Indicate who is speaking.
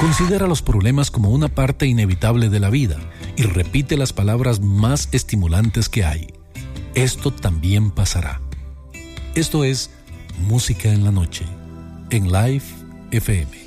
Speaker 1: Considera los problemas como una parte inevitable de la vida y repite las palabras más estimulantes que hay. Esto también pasará. Esto es Música en la Noche, en Live FM.